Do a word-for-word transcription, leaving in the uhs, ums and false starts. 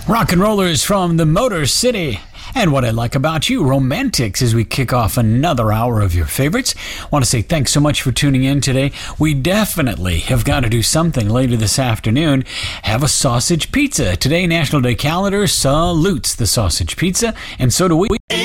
Rock and rollers from the Motor City. And what I like about you, romantics, as we kick off another hour of your favorites. Want to say thanks so much for tuning in today. We definitely have got to do something later this afternoon. Have a sausage pizza. Today, National Day Calendar salutes the sausage pizza, and so do we.